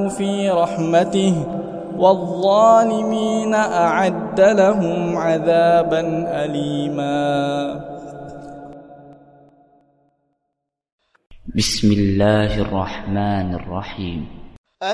الله في رحمته والظالمين أعد لهم عذابا أليما. بسم الله الرحمن الرحيم.